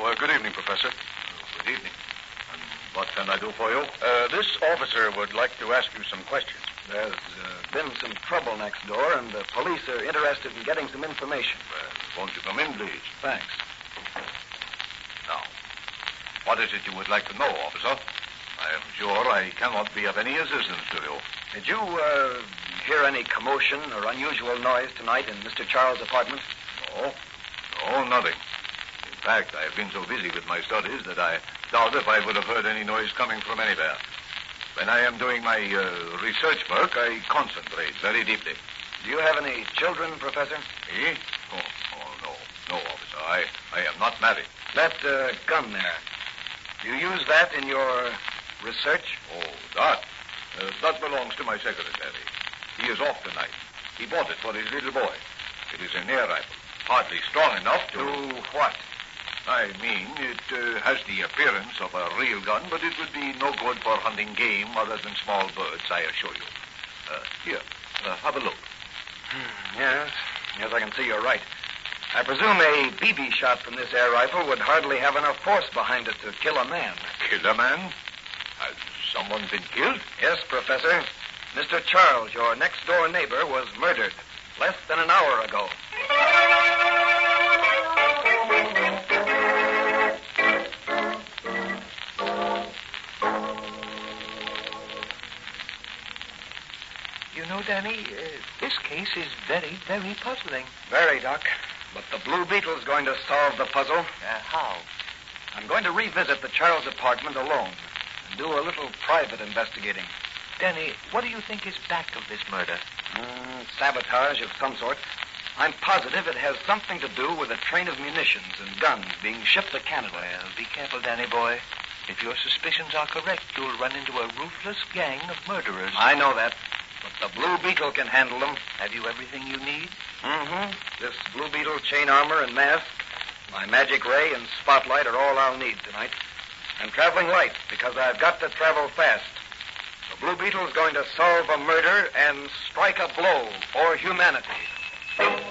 Oh, good evening, Professor. Good evening. And what can I do for you? This officer would like to ask you some questions. There's been some trouble next door, and the police are interested in getting some information. Well, won't you come in, please? Thanks. Now, what is it you would like to know, officer? I am sure I cannot be of any assistance to you. Did you hear any commotion or unusual noise tonight in Mr. Charles' apartment? No, nothing. In fact, I have been so busy with my studies that I doubt if I would have heard any noise coming from anywhere. When I am doing my research work, I concentrate very deeply. Do you have any children, Professor? Me? No, officer. I am not married. That gun there, do you use that in your research? Oh, that? That belongs to my secretary. He is off tonight. He bought it for his little boy. It is an air rifle. Hardly strong enough to... Do what? I mean, it has the appearance of a real gun, but it would be no good for hunting game other than small birds, I assure you. Here, have a look. Yes, I can see you're right. I presume a BB shot from this air rifle would hardly have enough force behind it to kill a man. Kill a man? Has someone been killed? Yes, Professor. Mr. Charles, your next-door neighbor, was murdered less than an hour ago. You know, Danny, this case is very, very puzzling. Very, Doc. But the Blue Beetle's going to solve the puzzle. How? I'm going to revisit the Charles apartment alone and do a little private investigating. Danny, what do you think is back of this murder? Sabotage of some sort. I'm positive it has something to do with a train of munitions and guns being shipped to Canada. Well, be careful, Danny boy. If your suspicions are correct, you'll run into a ruthless gang of murderers. I know that. But the Blue Beetle can handle them. Have you everything you need? This Blue Beetle chain armor and mask, my magic ray and spotlight are all I'll need tonight. I'm traveling light because I've got to travel fast. The Blue Beetle's going to solve a murder and strike a blow for humanity.